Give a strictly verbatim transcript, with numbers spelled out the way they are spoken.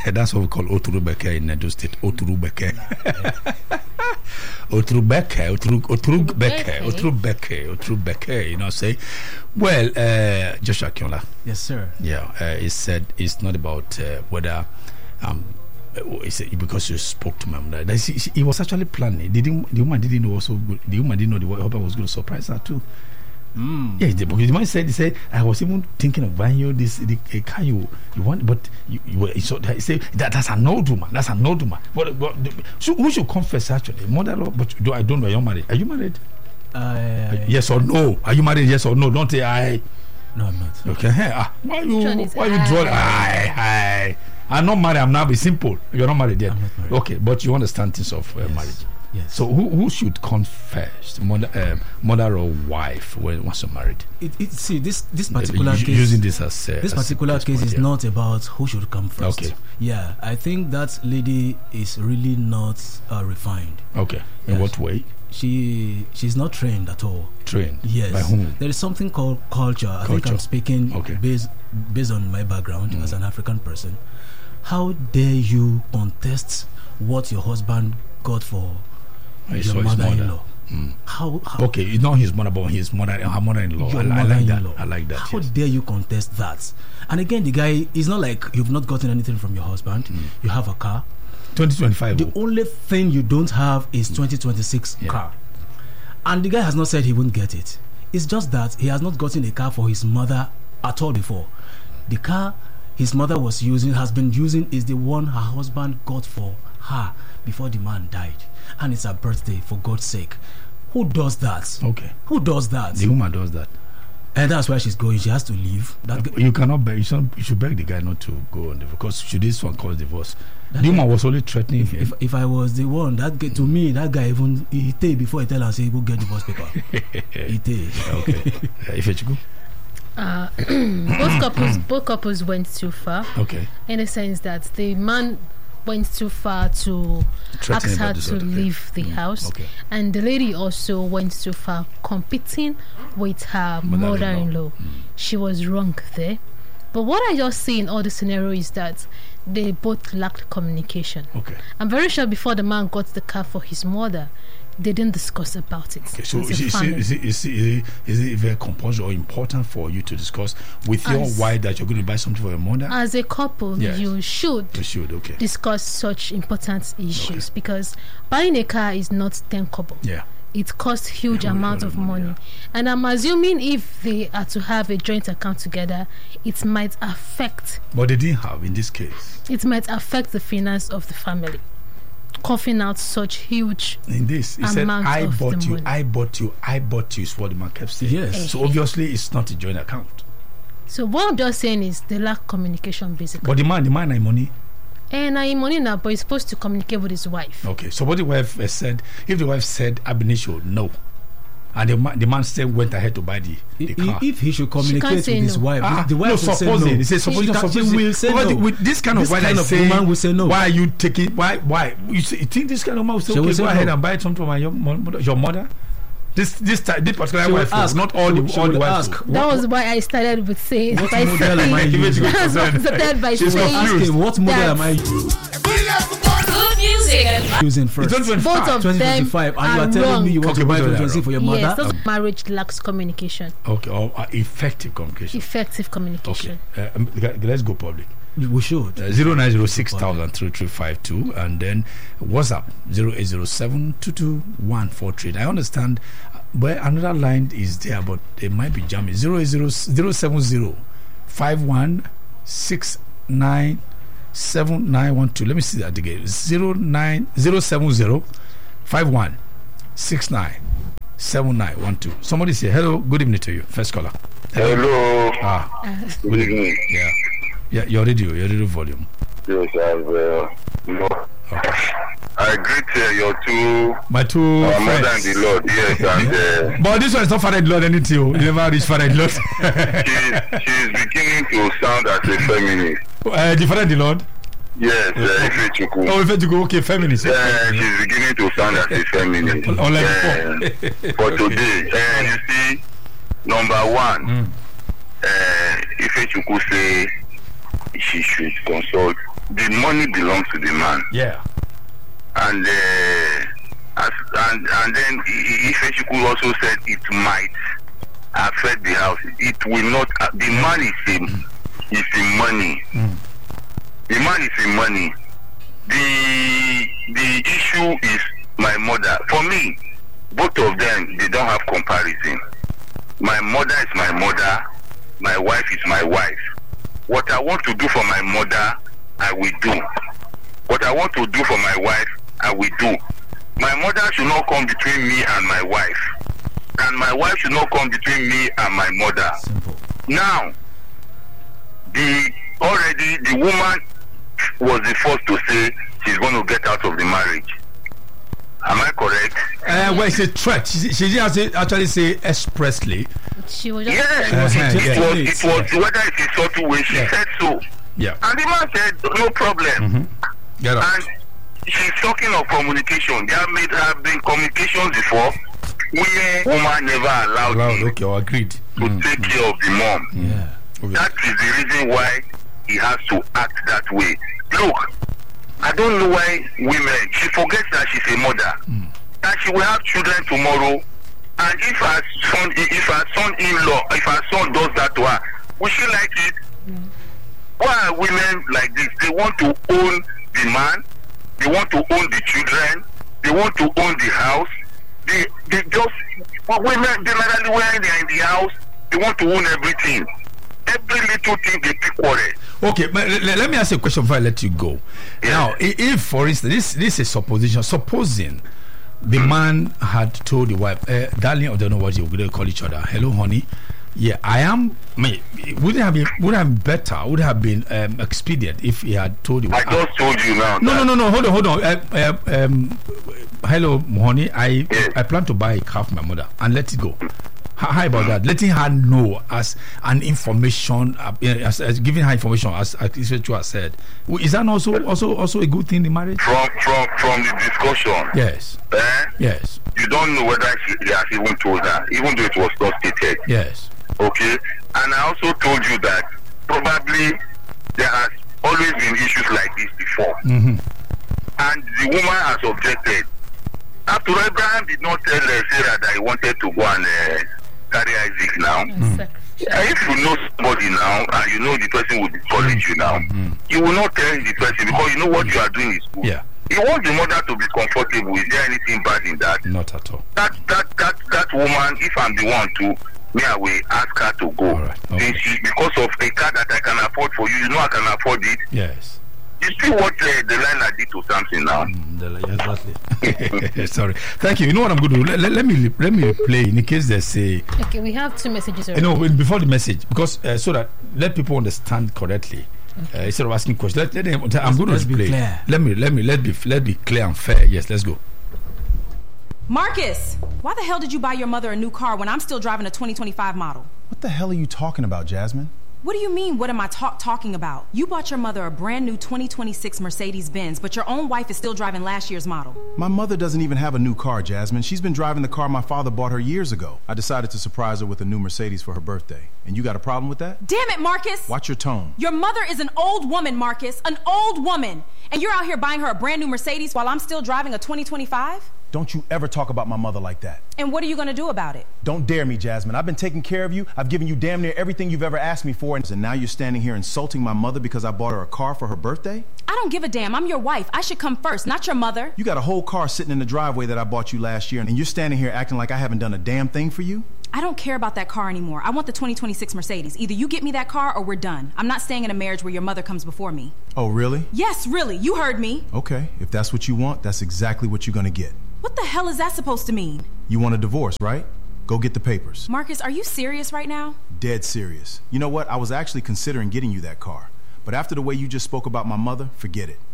That's what we call Oturubeke in Edo State. Oturubeke. Oturubeke, Oturubeke, Oturubeke, Oturubeke. You know, say, well, uh, Joshua Kiola. Yes, sir. Yeah, uh, he said it's not about uh, whether um. He said because you spoke to my mother. He, he was actually planning. The, the woman didn't know also. Good. The woman didn't know the husband was going to surprise her too. Mm. Yeah, the, because the man said, he said, I was even thinking of buying you this the, a car you you want, but you, you so he said that that's an old woman. That's an old woman. But, but so who should confess actually? Mother, but do I don't know. Are you married? Are you married? Uh, yes or no? Are you married? Yes or no? Don't say I. No, I'm not. Okay. Hey, ah, why you why you draw? I I. I'm not married. I'm now be simple. You're not married yet. I'm not married. Okay, but you understand things of uh, yes. marriage. Yes. So who who should confess, mother, uh, mother or wife, when once you're married? It, it, see, this this particular uh, case, using this as uh, this as particular case point, is yeah. not about who should come first. Okay. Yeah, I think that lady is really not uh, refined. Okay. In yes. what way? She she's not trained at all. Trained. Yes. By whom? There is something called culture. I Culture. think I'm speaking okay. based based on my background mm. as an African person. How dare you contest what your husband got for I your mother-in-law? Mm. How, how? Okay, it's not his mother, but his mother, her mother-in-law. I, Your I like that. mother-in-law. I like that. How yes. dare you contest that? And again, the guy is not like you've not gotten anything from your husband. Mm. You have a car. twenty twenty-five. The oh. only thing you don't have is twenty twenty-six yeah. car. And the guy has not said he won't get it. It's just that he has not gotten a car for his mother at all before. The car his mother was using, has been using, is the one her husband got for her before the man died. And it's her birthday, for God's sake. Who does that? Okay. Who does that? The woman does that. And that's why she's going. She has to leave. That you cannot beg. You should, you should beg the guy not to go on the, because should this one cause divorce? The woman was only threatening if, him. If, if I was the one, that guy, to me, that guy even he take before he tell her say go get divorce paper. He take. Okay. If it go. Uh, both couples, both couples went too far. Okay. In the sense that the man went too far to ask her to leave the mm, house, okay. and the lady also went too far competing with her mother-in-law. mother-in-law. Mm. She was wrong there. But what I just see in all the scenario is that they both lacked communication. Okay. I'm very sure before the man got the car for his mother, they didn't discuss about it. Okay, so is it, is, it, is, it, is, it, is it very compulsory or important for you to discuss with your as, wife that you're going to buy something for your mother? As a couple, yes. you should, you should okay. discuss such important issues, okay. because buying a car is not ten kobo. Yeah. It costs huge yeah, amount of money. Yeah. And I'm assuming if they are to have a joint account together, it might affect. But they didn't have in this case. It might affect the finance of the family. Coughing out such huge in this he said I bought you money. I bought you I bought you is what the man kept saying. Yes. Uh-huh. So obviously it's not a joint account. So what I'm just saying is they lack communication basically. But the man the man had money. And I money now, but he's supposed to communicate with his wife. Okay. So what the wife uh, said, if the wife said ab initio no, and the man, the man still went ahead to buy the, the car. If he should communicate with his no. wife, ah, the wife no, will say no. He says, suppose, she, no, suppose she will say no. With this kind of, this why kind of say, woman will say no. Why are you taking? Why? Why? You, say, you think this kind of man will say, she okay, will say go no. ahead and buy something for my your mother? Your mother? This this this particular wife, ask, not all the all the wives. That what, was why I started with saying. What by model am I using? Started by she saying. Asking, what model am I using? Good music and using first. Both of them and you are telling wrong. me you want okay, to buy twenty for your mother? Yes, okay. Marriage lacks communication. Okay, or uh, effective communication. Effective communication. Okay, uh, um, let's go public. We should. Uh, zero nine zero six thousand three three five two and then WhatsApp zero eight zero seven two two one four three. I understand, uh, but another line is there, but it might be jamming. Zero eight zero zero seven zero five one six nine seven nine one two. Let me see that again. Zero nine zero seven zero five one six nine seven nine one two. Somebody say hello. Good evening to you. First caller. Hello. hello. Ah. Good evening. Yeah. Yeah, your radio, your radio volume. Yes, I've, uh, you know, okay. I greet uh, your two, my two uh, friends. mother and the Lord, yes, and uh, but this one is not Father in Lord anything. You never reach Father in Lord. she's, she's beginning to sound as a feminist. Uh, the Father in the Lord. Yes, uh, Ifechuku. Oh, Ifechuku, okay, feminist. Yeah, uh, she's beginning to sound as a feminist. Unlike uh, before. For today, uh, you see, number one, mm. uh, Ifechuku say she should consult the money belongs to the man. Yeah. And uh, as, and and then Ifechukwu also said it might affect the house. It will not. Uh, the man is in is in money. Mm. The man is in money. The the issue is my mother. For me, both of them, they don't have comparison. My mother is my mother. My wife is my wife. What I want to do for my mother, I will do. What I want to do for my wife, I will do. My mother should not come between me and my wife. And my wife should not come between me and my mother. Simple. Now, the already the woman was the first to say she's going to get out of the marriage. Am I correct? Uh, well, it's a threat. She, she didn't actually say expressly. She was just Yes. Uh-huh, It yeah. was, it was whether it's a subtle way, she Yeah. said so. Yeah. And the man said, no problem. Mm-hmm. Get out. And she's talking of communication. There may have been communications before where woman never allowed Allowed, him okay, well, agreed. to Mm. take care of the mom. Yeah. Okay. That is the reason why he has to act that way. Look, I don't know why women, she forgets that she's a mother. Mm. That she will have children tomorrow. And if her son, if her son-in-law, if her son does that to her, will she like it? Mm. Why are women like this? They want to own the man. They want to own the children. They want to own the house. They, they just, well, women generally when they're in the house, they want to own everything. Every little thing they pick quarrel. Okay, but l- let me ask you a question before I let you go. Yeah. Now, i- if, for instance, this this is supposition. Supposing the man had told the wife, uh, "Darling, I don't know what you're going to call each other. Hello, honey. Yeah, I am." Me, would it have been would have been better? Would have been um, expedient if he had told the I wife. just told you now. No, that no, no, no. Hold on, hold on. Uh, uh, um, hello, honey. I Yes. I plan to buy a car for my mother and let it go. How, how about that? Letting her know as an information, uh, as, as giving her information, as as Israel has said. Is that also also also a good thing in marriage? From from from the discussion, Yes, eh, yes, you don't know whether she he has even told her, even though it was not stated. yes. Okay, and I also told you that probably there has always been issues like this before, Mm-hmm. and the woman has objected. After all, Abraham did not tell uh, Sarah that he wanted to go and uh, carry Isaac now. Mm. Uh, if you know somebody now and you know the person will discourage you now, Mm. you will not tell the person because you know what you are doing is good. Yeah, You want the mother to be comfortable. Is there anything bad in that? not at all. That that that that woman, if I'm the one to, me I will ask her to go. All right, okay. Then she, because of a car that I can afford for you, you know I can afford it. Yes. You see what uh, the line did to something now. Mm, the- exactly. Sorry. Thank you. You know what I'm going to do? Let, let, let me let me play in case there's a. Okay, we have two messages You already. know, wait, before the message, because uh, so that let people understand correctly, uh, instead of asking questions. Let, let them, I'm going let's to be play. clear. Let me let me let be let be clear and fair. Yes, let's go. Marcus, why the hell did you buy your mother a new car when I'm still driving a twenty twenty-five model? What the hell are you talking about, Jasmine? What do you mean, what am I ta- talking about? You bought your mother a brand new twenty twenty-six Mercedes-Benz, but your own wife is still driving last year's model. My mother doesn't even have a new car, Jasmine. She's been driving the car my father bought her years ago. I decided to surprise her with a new Mercedes for her birthday. And you got a problem with that? Damn it, Marcus! Watch your tone. Your mother is an old woman, Marcus. An old woman. And you're out here buying her a brand new Mercedes while I'm still driving a twenty twenty-five? Don't you ever talk about my mother like that. And what are you gonna do about it? Don't dare me, Jasmine. I've been taking care of you. I've given you damn near everything you've ever asked me for. And now you're standing here insulting my mother because I bought her a car for her birthday? I don't give a damn. I'm your wife. I should come first, not your mother. You got a whole car sitting in the driveway that I bought you last year, and you're standing here acting like I haven't done a damn thing for you? I don't care about that car anymore. I want the twenty twenty-six Mercedes. Either you get me that car or we're done. I'm not staying in a marriage where your mother comes before me. Oh, really? Yes, really. You heard me. Okay, if that's what you want, that's exactly what you're gonna get. What the hell is that supposed to mean? You want a divorce, right? Go get the papers. Marcus, are you serious right now? Dead serious. You know what? I was actually considering getting you that car. But after the way you just spoke about my mother, forget it.